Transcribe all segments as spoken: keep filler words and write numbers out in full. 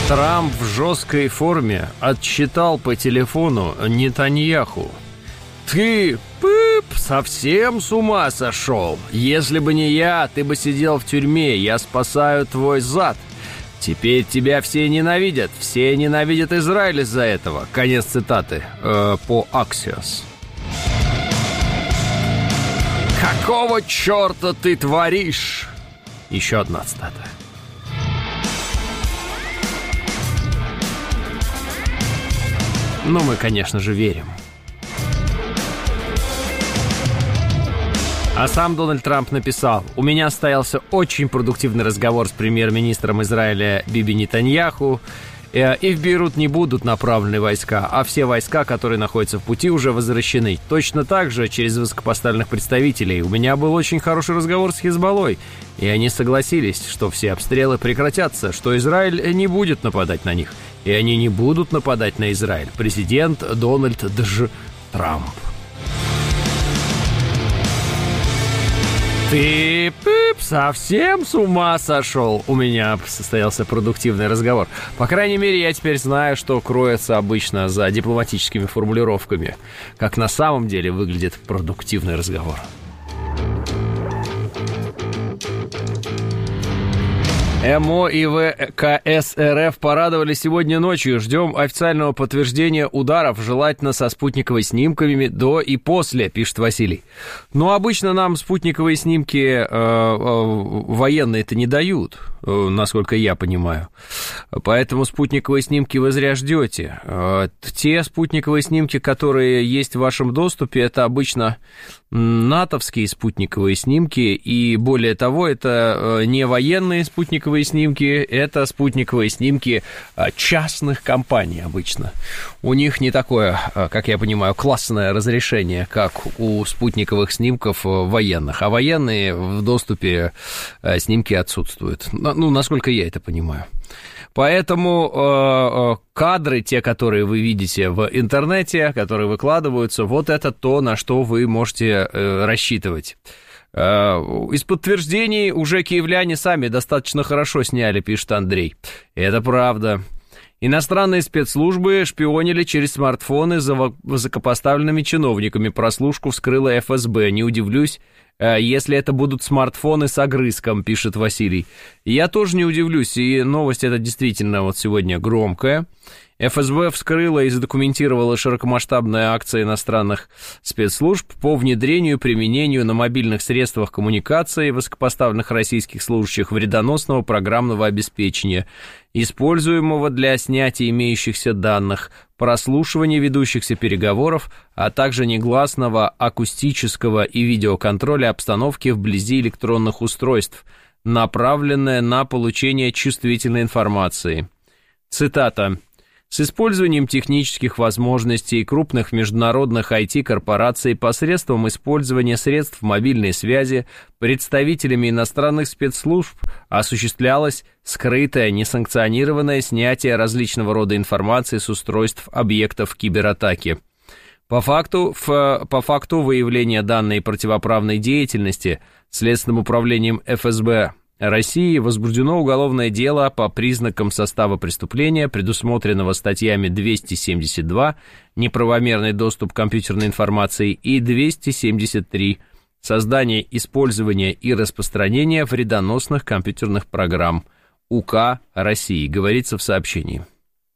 Трамп в жесткой форме отчитал по телефону Нетаньяху. Ты, пып, совсем с ума сошел? Если бы не я, ты бы сидел в тюрьме, я спасаю твой зад. Теперь тебя все ненавидят, все ненавидят Израиль из-за этого. Конец цитаты э, по Axios. Какого черта ты творишь? Еще одна цитата. Ну, мы, конечно же, верим. А сам Дональд Трамп написал: «У меня состоялся очень продуктивный разговор с премьер-министром Израиля Биби Нетаньяху, и в Бейрут не будут направлены войска, а все войска, которые находятся в пути, уже возвращены. Точно так же через высокопоставленных представителей. У меня был очень хороший разговор с Хизбаллой, и они согласились, что все обстрелы прекратятся, что Израиль не будет нападать на них, и они не будут нападать на Израиль. Президент Дональд Дж. Трамп». Ты, пып, совсем с ума сошел? У меня состоялся продуктивный разговор. По крайней мере, я теперь знаю, что кроется обычно за дипломатическими формулировками. Как на самом деле выглядит продуктивный разговор. МО и ВКС РФ порадовали сегодня ночью. Ждем официального подтверждения ударов, желательно со спутниковыми снимками до и после, пишет Василий. Но обычно нам спутниковые снимки э, э, военные-то не дают, э, насколько я понимаю. Поэтому спутниковые снимки вы зря ждете. Э, те спутниковые снимки, которые есть в вашем доступе, это обычно натовские спутниковые снимки, и более того, это не военные спутниковые снимки, это спутниковые снимки частных компаний обычно. У них не такое, как я понимаю, классное разрешение, как у спутниковых снимков военных, а военные в доступе снимки отсутствуют, ну, насколько я это понимаю. Поэтому э, кадры, те, которые вы видите в интернете, которые выкладываются, вот это то, на что вы можете э, рассчитывать. Э, из подтверждений уже киевляне сами достаточно хорошо сняли, пишет Андрей. Это правда. Иностранные спецслужбы шпионили через смартфоны за высокопоставленными чиновниками. Прослушку вскрыла эф эс бэ. Не удивлюсь, если это будут смартфоны с огрызком, пишет Василий. Я тоже не удивлюсь, и новость эта действительно вот сегодня громкая. эф эс бэ вскрыла и задокументировала широкомасштабные акции иностранных спецслужб по внедрению и применению на мобильных средствах коммуникации высокопоставленных российских служащих вредоносного программного обеспечения, используемого для снятия имеющихся данных, прослушивания ведущихся переговоров, а также негласного акустического и видеоконтроля обстановки вблизи электронных устройств, направленное на получение чувствительной информации. Цитата. «С использованием технических возможностей крупных международных ай ти-корпораций посредством использования средств мобильной связи представителями иностранных спецслужб осуществлялось скрытое, несанкционированное снятие различного рода информации с устройств объектов кибератаки. По факту, в, по факту выявления данной противоправной деятельности Следственным управлением эф эс бэ России возбуждено уголовное дело по признакам состава преступления, предусмотренного статьями двести семьдесят два «Неправомерный доступ к компьютерной информации» и двести семьдесят три «Создание, использование и распространение вредоносных компьютерных программ» УК России, говорится в сообщении.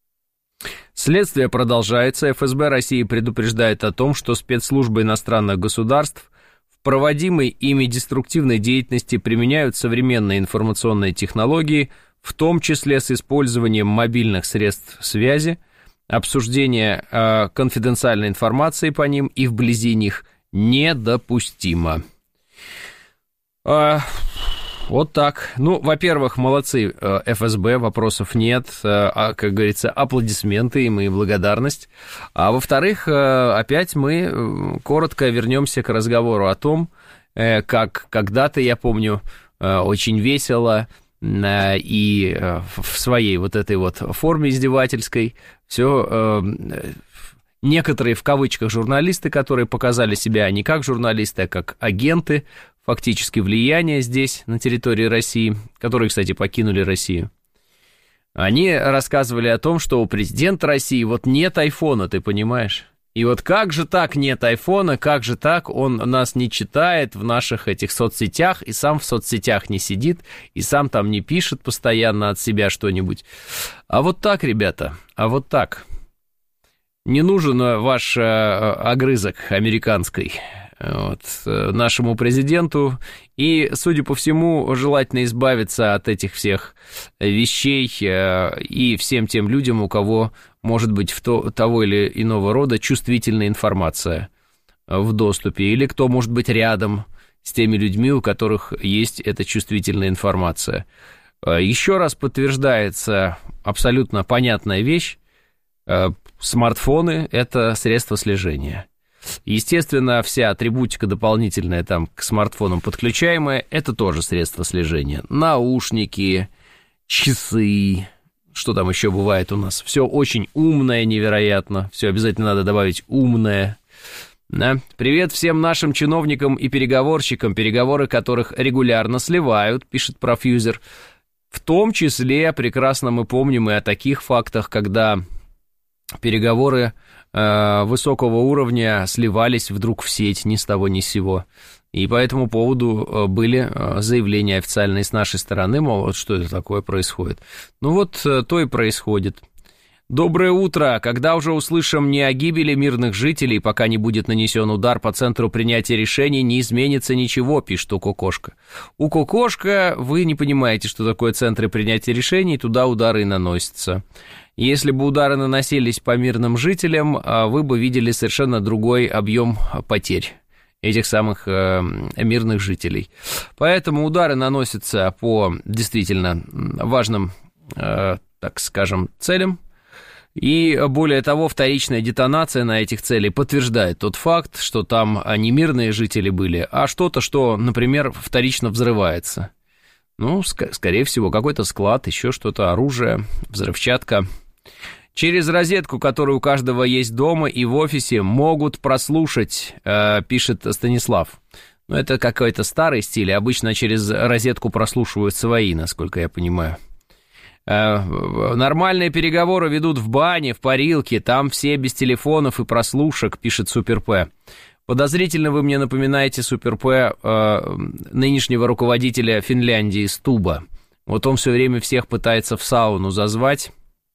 Следствие продолжается. эф эс бэ России предупреждает о том, что спецслужбы иностранных государств в проводимой ими деструктивной деятельности применяют современные информационные технологии, в том числе с использованием мобильных средств связи, обсуждение э, конфиденциальной информации по ним и вблизи них недопустимо. Э, вот так. Ну, во-первых, молодцы эф эс бэ, вопросов нет, а, как говорится, аплодисменты им и благодарность. А во-вторых, опять мы коротко вернемся к разговору о том, как когда-то, я помню, очень весело и в своей вот этой вот форме издевательской все... Некоторые, в кавычках, журналисты, которые показали себя не как журналисты, а как агенты, фактически влияния здесь, на территории России, которые, кстати, покинули Россию, Они рассказывали о том, что у президента России вот нет айфона, ты понимаешь? И вот как же так нет айфона, как же так он нас не читает в наших этих соцсетях, и сам в соцсетях не сидит, и сам там не пишет постоянно от себя что-нибудь. А вот так, ребята, а вот так. Не нужен ваш огрызок американской. Вот, нашему президенту, и, судя по всему, желательно избавиться от этих всех вещей и всем тем людям, у кого может быть в то, того или иного рода чувствительная информация в доступе, или кто может быть рядом с теми людьми, у которых есть эта чувствительная информация. Еще раз подтверждается абсолютно понятная вещь: смартфоны – это средство слежения. Естественно, вся атрибутика дополнительная там к смартфонам подключаемая, это тоже средство слежения. Наушники, часы, что там еще бывает у нас? Все очень умное, невероятно. Все обязательно надо добавить умное. Да? Привет всем нашим чиновникам и переговорщикам, переговоры которых регулярно сливают, пишет профьюзер. В том числе прекрасно мы помним и о таких фактах, когда переговоры э, высокого уровня сливались вдруг в сеть ни с того ни с сего. И по этому поводу были заявления официальные с нашей стороны, мол, вот что это такое происходит. Ну вот то и происходит. Доброе утро. Когда уже услышим не о гибели мирных жителей, пока не будет нанесен удар по центру принятия решений, не изменится ничего, пишет Укокошка. Укокошка, вы не понимаете, что такое центры принятия решений, туда удары и наносятся. Если бы удары наносились по мирным жителям, вы бы видели совершенно другой объем потерь этих самых э, мирных жителей. Поэтому удары наносятся по действительно важным, э, так скажем, целям. И более того, вторичная детонация на этих целей подтверждает тот факт, что там не мирные жители были, а что-то, что, например, вторично взрывается. Ну, ск- скорее всего, какой-то склад, еще что-то, оружие, взрывчатка. Через розетку, которая у каждого есть дома и в офисе, могут прослушать, э, пишет Станислав. Ну, это какой-то старый стиль, обычно через розетку прослушивают свои, насколько я понимаю. Э, нормальные переговоры ведут в бане, в парилке, там все без телефонов и прослушек, пишет Супер П. Подозрительно вы мне напоминаете, Супер П, э, нынешнего руководителя Финляндии Стуба. Вот он все время всех пытается в сауну зазвать.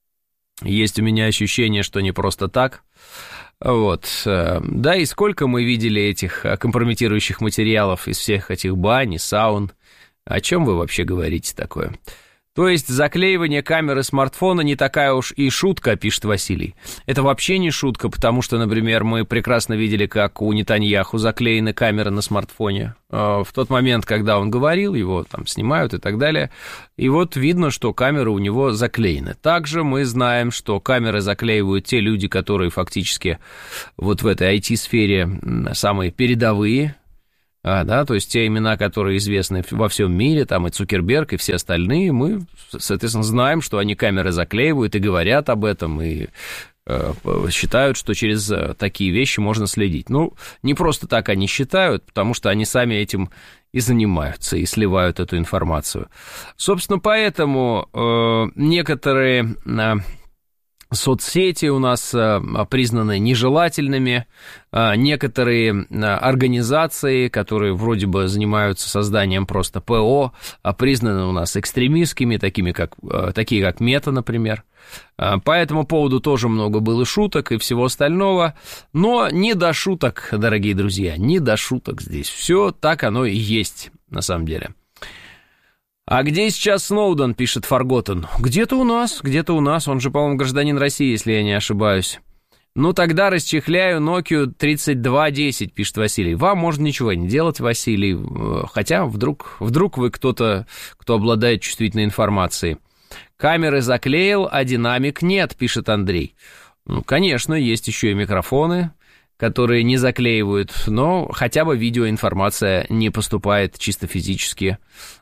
Есть у меня ощущение, что не просто так. Вот. Да, и сколько мы видели этих компрометирующих материалов из всех этих бань, саун. О чем вы вообще говорите такое? То есть заклеивание камеры смартфона не такая уж и шутка, пишет Василий. Это вообще не шутка, потому что, например, мы прекрасно видели, как у Нетаньяху заклеены камеры на смартфоне. В тот момент, когда он говорил, его там снимают и так далее. И вот видно, что камеры у него заклеены. Также мы знаем, что камеры заклеивают те люди, которые фактически вот в этой ай ти-сфере самые передовые. А, да, то есть те имена, которые известны во всем мире, там и Цукерберг, и все остальные, мы, соответственно, знаем, что они камеры заклеивают и говорят об этом, и э, считают, что через такие вещи можно следить. Ну, не просто так они считают, потому что они сами этим и занимаются, и сливают эту информацию. Собственно, поэтому э, некоторые... Э, соцсети у нас признаны нежелательными, некоторые организации, которые вроде бы занимаются созданием просто ПО, признаны у нас экстремистскими, такими как, такие как Мета, например. По этому поводу тоже много было шуток и всего остального, но не до шуток, дорогие друзья, не до шуток здесь. Все так оно и есть на самом деле. А где сейчас Сноуден, пишет Фарготтен? Где-то у нас, где-то у нас. Он же, по-моему, гражданин России, если я не ошибаюсь. Ну, тогда расчехляю Nokia тридцать два десять, пишет Василий. Вам можно ничего не делать, Василий. Хотя вдруг, вдруг вы кто-то, кто обладает чувствительной информацией. Камеры заклеил, а динамик нет, пишет Андрей. Ну, конечно, есть еще и микрофоны, которые не заклеивают, но хотя бы видеоинформация не поступает чисто физически.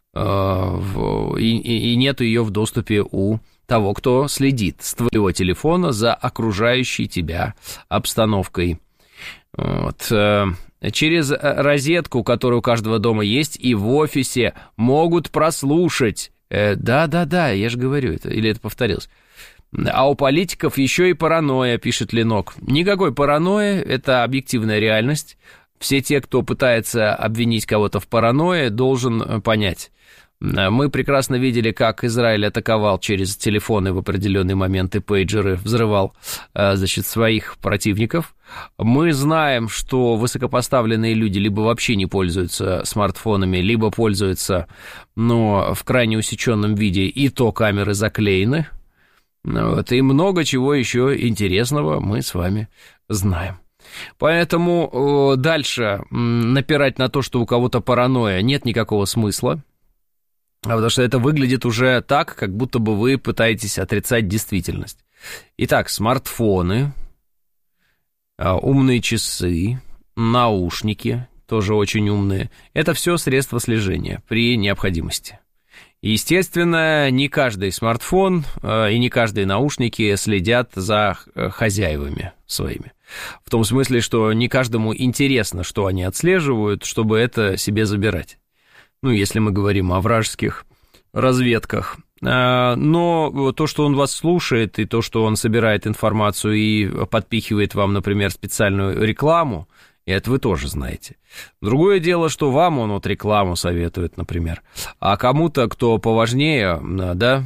И, и, и нету ее в доступе у того, кто следит с твоего телефона за окружающей тебя обстановкой. Вот. Через розетку, которая у каждого дома есть, и в офисе могут прослушать, Да-да-да, я же говорю, это, или это повторилось. А у политиков еще и паранойя, пишет Ленок. Никакой паранойи, это объективная реальность. Все те, кто пытается обвинить кого-то в паранойе, должен понять. Мы прекрасно видели, как Израиль атаковал через телефоны в определенные моменты, пейджеры, взрывал, значит, своих противников. Мы знаем, что высокопоставленные люди либо вообще не пользуются смартфонами, либо пользуются, но в крайне усеченном виде, и то камеры заклеены. Вот, и много чего еще интересного мы с вами знаем. Поэтому дальше напирать на то, что у кого-то паранойя, нет никакого смысла. Потому что это выглядит уже так, как будто бы вы пытаетесь отрицать действительность. Итак, смартфоны, умные часы, наушники, тоже очень умные. Это все средства слежения при необходимости. Естественно, не каждый смартфон и не каждые наушники следят за хозяевами своими. В том смысле, что не каждому интересно, что они отслеживают, чтобы это себе забирать. Ну, если мы говорим о вражеских разведках. Но то, что он вас слушает, и то, что он собирает информацию и подпихивает вам, например, специальную рекламу, это вы тоже знаете. Другое дело, что вам он вот рекламу советует, например, а кому-то, кто поважнее, да,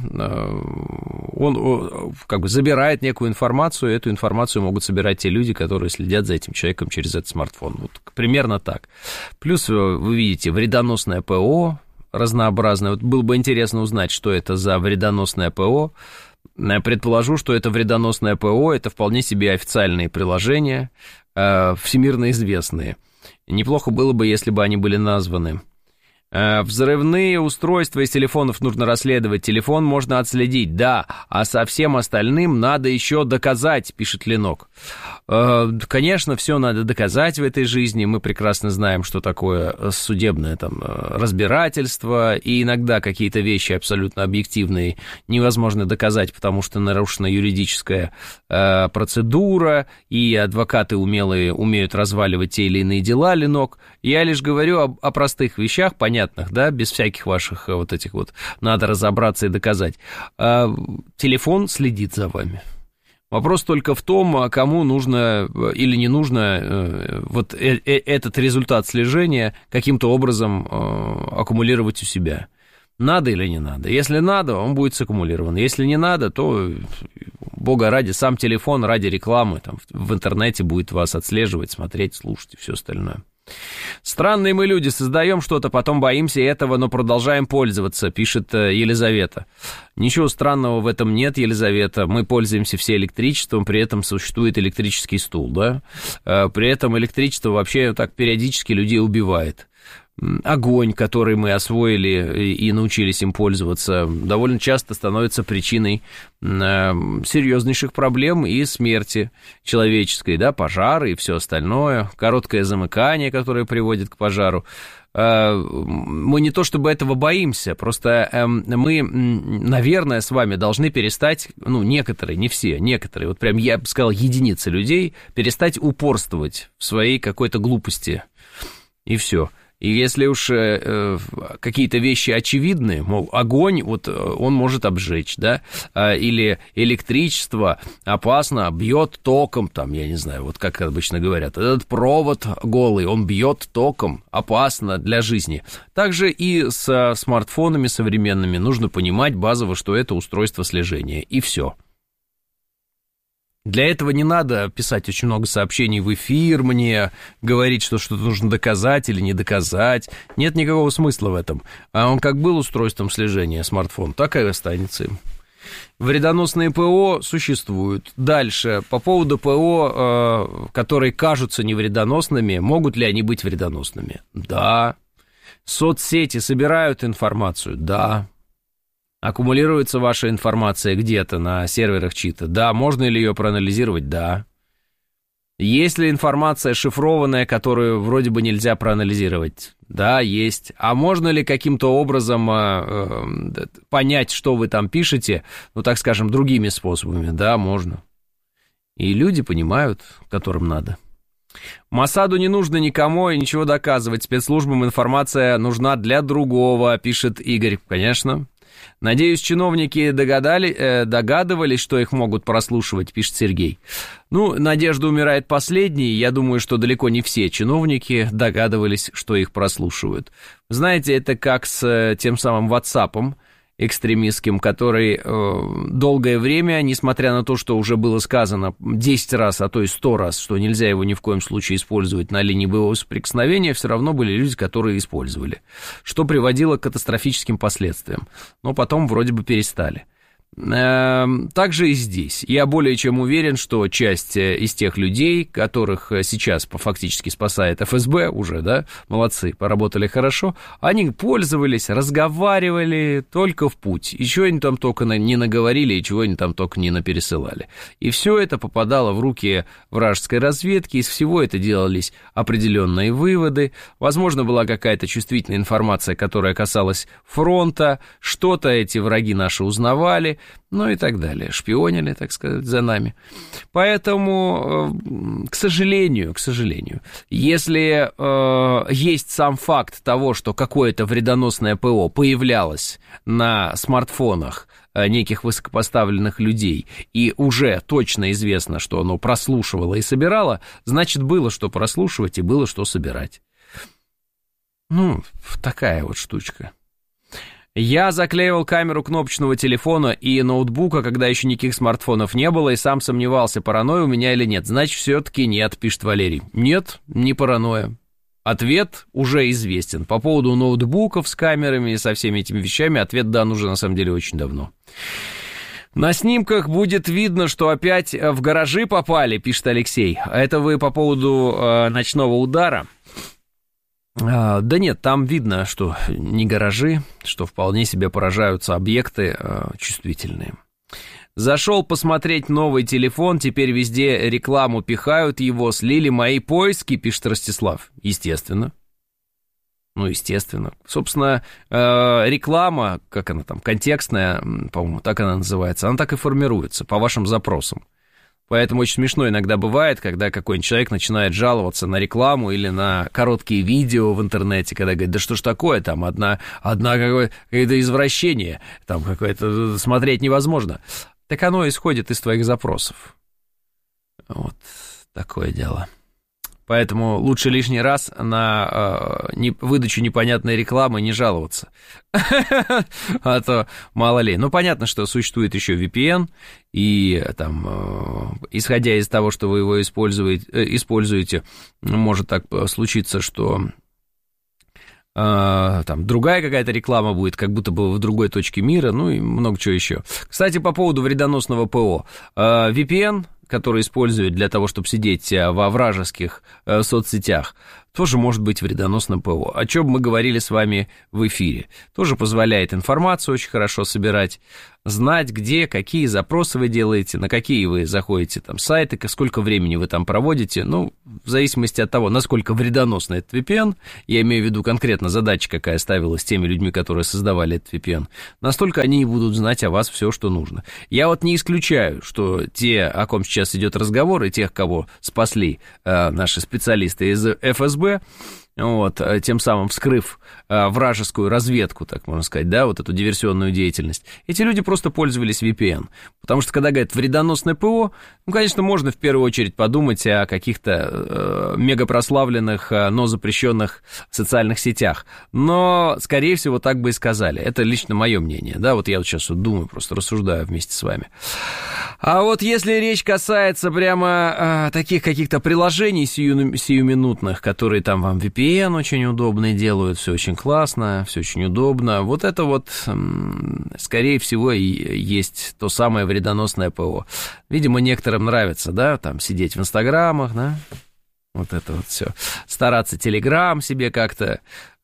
он как бы забирает некую информацию, и эту информацию могут собирать те люди, которые следят за этим человеком через этот смартфон. Вот примерно так. Плюс вы видите вредоносное ПО разнообразное. Вот было бы интересно узнать, что это за вредоносное ПО. Предположу, что это вредоносное ПО, это вполне себе официальные приложения, всемирно известные. Неплохо было бы, если бы они были названы. Взрывные устройства из телефонов нужно расследовать, телефон можно отследить, да, а со всем остальным надо еще доказать, пишет Ленок. Конечно, все надо доказать в этой жизни, мы прекрасно знаем, что такое судебное там разбирательство, и иногда какие-то вещи абсолютно объективные невозможно доказать, потому что нарушена юридическая процедура, и адвокаты умелые умеют разваливать те или иные дела, Ленок. Я лишь говорю о, о простых вещах, понятных, да, без всяких ваших вот этих вот надо разобраться и доказать. А, телефон следит за вами. Вопрос только в том, кому нужно или не нужно вот этот результат слежения каким-то образом аккумулировать у себя. Надо или не надо? Если надо, он будет саккумулирован. Если не надо, то, бога ради, сам телефон ради рекламы там, в интернете будет вас отслеживать, смотреть, слушать и все остальное. Странные мы люди, создаем что-то, потом боимся этого, но продолжаем пользоваться, пишет Елизавета. Ничего странного в этом нет, Елизавета. Мы пользуемся все электричеством, при этом существует электрический стул, да? При этом электричество вообще так периодически людей убивает. Огонь, который мы освоили и научились им пользоваться, довольно часто становится причиной серьезнейших проблем и смерти человеческой, да, пожары и все остальное, короткое замыкание, которое приводит к пожару. Мы не то чтобы этого боимся, просто мы, наверное, с вами должны перестать, ну, некоторые, не все, некоторые, вот прям я бы сказал, единицы людей, перестать упорствовать в своей какой-то глупости, и все. И если уж э, какие-то вещи очевидны, мол, огонь, вот он может обжечь, да, или электричество опасно, бьет током, там, я не знаю, вот как обычно говорят, этот провод голый, он бьет током, опасно для жизни. Также и с смартфонами современными нужно понимать базово, что это устройство слежения, и все. Для этого не надо писать очень много сообщений в эфир мне, говорить, что что-то нужно доказать или не доказать. Нет никакого смысла в этом. А он как был устройством слежения, смартфон, так и останется им. Вредоносные ПО существуют. Дальше, по поводу ПО, которые кажутся невредоносными, могут ли они быть вредоносными? Да. Соцсети собирают информацию? Да. Аккумулируется ваша информация где-то на серверах чьи-то? Да. Можно ли ее проанализировать? Да. Есть ли информация шифрованная, которую вроде бы нельзя проанализировать? Да, есть. А можно ли каким-то образом э, э, понять, что вы там пишете, ну, так скажем, другими способами? Да, можно. И люди понимают, которым надо. Моссаду не нужно никому и ничего доказывать. Спецслужбам информация нужна для другого, пишет Игорь. Конечно. Надеюсь, чиновники догадали, э, догадывались, что их могут прослушивать, пишет Сергей. Ну, надежда умирает последней. Я думаю, что далеко не все чиновники догадывались, что их прослушивают. Знаете, это как с тем самым WhatsApp экстремистским, который э, долгое время, несмотря на то, что уже было сказано десять раз, а то и сто раз, что нельзя его ни в коем случае использовать на линии боевого соприкосновения, все равно были люди, которые использовали, что приводило к катастрофическим последствиям. Но потом вроде бы перестали. Также и здесь. Я более чем уверен, что часть из тех людей, которых сейчас фактически спасает эф эс бэ уже, да, молодцы, поработали хорошо, они пользовались, разговаривали только в путь. И чего они там только не наговорили, и чего они там только не напересылали. И все это попадало в руки вражеской разведки, из всего это делались определенные выводы. Возможно, была какая-то чувствительная информация, которая касалась фронта, что-то эти враги наши узнавали, ну и так далее, шпионили, так сказать, за нами. Поэтому, к сожалению, к сожалению, если э, есть сам факт того, что какое-то вредоносное ПО появлялось на смартфонах неких высокопоставленных людей, и уже точно известно, что оно прослушивало и собирало, значит, было что прослушивать и было что собирать. Ну, такая вот штучка. Я заклеивал камеру кнопочного телефона и ноутбука, когда еще никаких смартфонов не было, и сам сомневался, паранойя у меня или нет. Значит, все-таки нет, пишет Валерий. Нет, не паранойя. Ответ уже известен. По поводу ноутбуков с камерами и со всеми этими вещами ответ дан уже на самом деле очень давно. На снимках будет видно, что опять в гаражи попали, пишет Алексей. Это вы по поводу э, ночного удара? А, да нет, там видно, что не гаражи, что вполне себе поражаются объекты э, чувствительные. Зашел посмотреть новый телефон, теперь везде рекламу пихают его, слили мои поиски, пишет Ростислав. Естественно. Ну, естественно. Собственно, э, реклама, как она там, контекстная, по-моему, так она называется, она так и формируется по вашим запросам. Поэтому очень смешно иногда бывает, когда какой-нибудь человек начинает жаловаться на рекламу или на короткие видео в интернете, когда говорит, да что ж такое, там одна, одна какое-то извращение, там какое-то смотреть невозможно. Так оно исходит из твоих запросов. Вот такое дело. Поэтому лучше лишний раз на э, не, выдачу непонятной рекламы не жаловаться. А то мало ли. Ну, понятно, что существует еще ви пи эн, и там, э, исходя из того, что вы его используете, э, используете, может так случиться, что э, там другая какая-то реклама будет, как будто бы в другой точке мира, ну и много чего еще. Кстати, по поводу вредоносного ПО. Э, ви пи эн, который используют для того, чтобы сидеть во вражеских э, соцсетях, тоже может быть вредоносным ПО. О чем мы говорили с вами в эфире. Тоже позволяет информацию очень хорошо собирать, знать, где, какие запросы вы делаете, на какие вы заходите там сайты, сколько времени вы там проводите. Ну, в зависимости от того, насколько вредоносный этот ви пи эн, я имею в виду конкретно задача, какая ставилась теми людьми, которые создавали этот ви пи эн, настолько они и будут знать о вас все, что нужно. Я вот не исключаю, что те, о ком сейчас идет разговор, и тех, кого спасли э, наши специалисты из эф эс бэ, вот, тем самым вскрыв а, вражескую разведку, так можно сказать, да, вот эту диверсионную деятельность, эти люди просто пользовались ви пи эн. Потому что, когда говорят вредоносное ПО, ну, конечно, можно в первую очередь подумать о каких-то э, мегапрославленных, э, но запрещенных социальных сетях. Но, скорее всего, так бы и сказали. Это лично мое мнение, да, вот я вот сейчас вот думаю, просто рассуждаю вместе с вами. А вот если речь касается прямо э, таких каких-то приложений сию, сиюминутных, которые там вам ви пи эн очень удобно делают, все очень классно, все очень удобно, вот это вот, э, скорее всего, и есть то самое вредоносное ПО. Видимо, некоторым нравится, да, там сидеть в инстаграмах, да, вот это вот все, стараться телеграм себе как-то,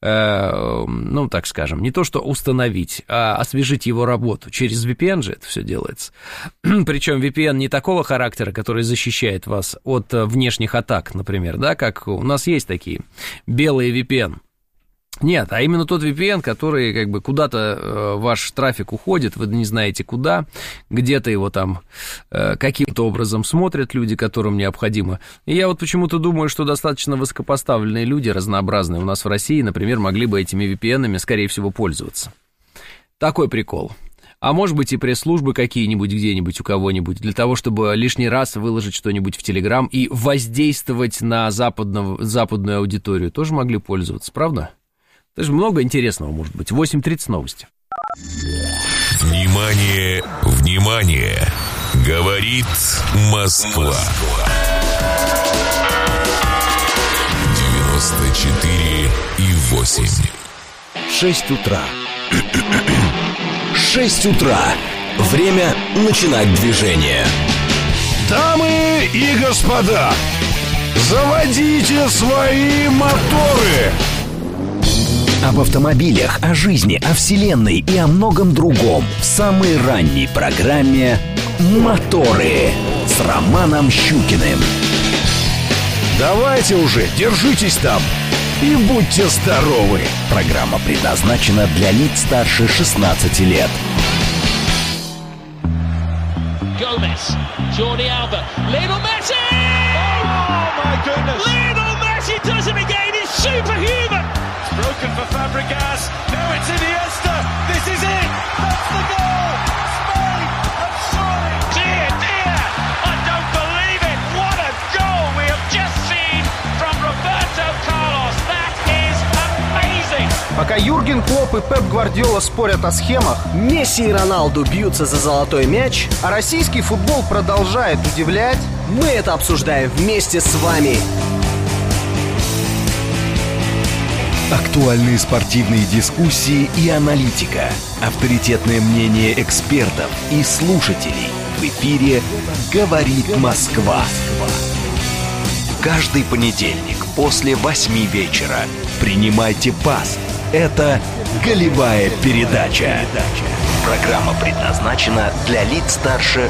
э, ну, так скажем, не то что установить, а освежить его работу. Через ви пи эн же это все делается. Причем ви пи эн не такого характера, который защищает вас от внешних атак, например, да, как у нас есть такие белые ви пи эн. Нет, а именно тот ви пи эн, который как бы куда-то э, ваш трафик уходит, вы не знаете куда, где-то его там э, каким-то образом смотрят люди, которым необходимо. И я вот почему-то думаю, что достаточно высокопоставленные люди, разнообразные у нас в России, например, могли бы этими ви пи эн-ами, скорее всего, пользоваться. Такой прикол. А может быть и пресс-службы какие-нибудь где-нибудь у кого-нибудь, для того, чтобы лишний раз выложить что-нибудь в Телеграм и воздействовать на западного, западную аудиторию, тоже могли пользоваться, правда? Это же много интересного может быть. восемь тридцать новости. Внимание, внимание! Говорит Москва. девяносто четыре и восемь. шесть утра. шесть утра. Время начинать движение. Дамы и господа, заводите свои моторы. Об автомобилях, о жизни, о вселенной и о многом другом в самой ранней программе «Моторы» с Романом Щукиным. Давайте уже, держитесь там и будьте здоровы. Программа предназначена для лиц старше шестнадцати лет. Gomez, Jordi Alba, Lionel Messi! Oh my goodness! Lionel Messi does it again. He's superhuman. It's broken for Fabregas. Now it's Iniesta. This is it. That's the goal. Spain have soared. Dear, dear, I don't believe it. What a goal we have just seen from Roberto Carlos. That is amazing. Пока Юрген Клопп и Пеп Гвардиола спорят о схемах, Месси и Роналду бьются за золотой мяч, а российский футбол продолжает удивлять, мы это обсуждаем вместе с вами. Актуальные спортивные дискуссии и аналитика. Авторитетное мнение экспертов и слушателей. В эфире «Говорит Москва». Каждый понедельник после восьми вечера принимайте пас. Это «Голевая передача». Программа предназначена для лиц старше